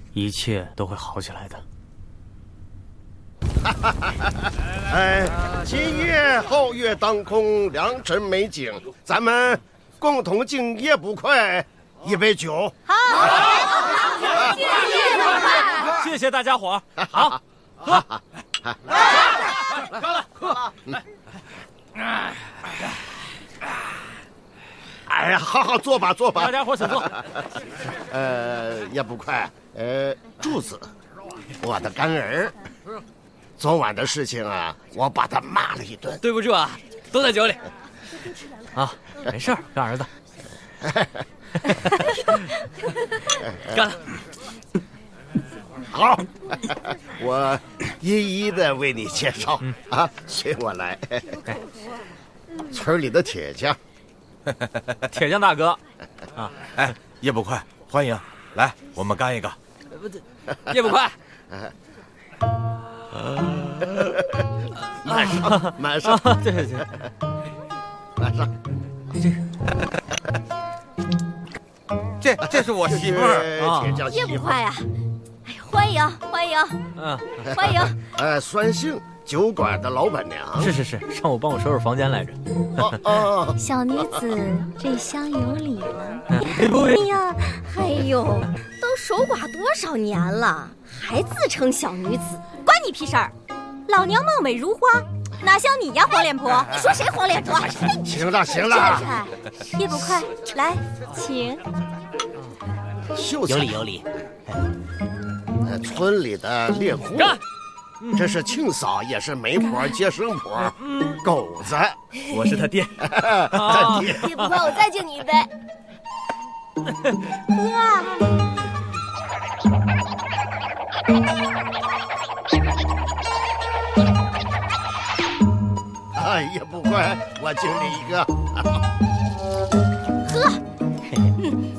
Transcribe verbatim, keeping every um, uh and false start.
一切都会好起来的。 哎，今夜皓月当空，良辰美景，咱们共同敬叶不快一杯酒。 好，谢谢叶不快， 谢谢大家伙，好，喝， 喝了，喝了，哎，哎呀，好好坐吧，坐吧， 大家伙请坐。 呃，叶不快，呃，柱子，我的干儿。昨晚的事情啊，我把他骂了一顿。 对不住啊，都在酒里。 啊，没事儿，干儿子。 干了。 好，我一一的为你介绍、嗯、啊，随我来。村里的铁匠， 铁匠大哥。啊， 哎，叶不快，欢迎，来，我们干一个。 不对，叶不快。 马上，马上， 对对对， 马上。 这这这是我媳妇儿， 铁匠媳妇。 叶不快呀！哎呀，欢迎欢迎，嗯，欢迎。 呃，酸性酒馆的老板娘。 是是是，上午帮我收拾房间来着。 哦哦， 小女子这厢有礼了。哎呀，哎呦，都守寡多少年了，还自称小女子，关你屁事儿！老娘貌美如花，哪像你呀，黄脸婆！你说谁黄脸婆？ 行了行了， 叶不快，来，请。 秀才有理有理。 呃，村里的猎户，这是庆嫂，也是媒婆接生婆，狗子， 我是他爹。 他爹。 叶不快，我再敬你一杯。喝啊！ 哎呀，不快，我敬你一个。 喝。嗯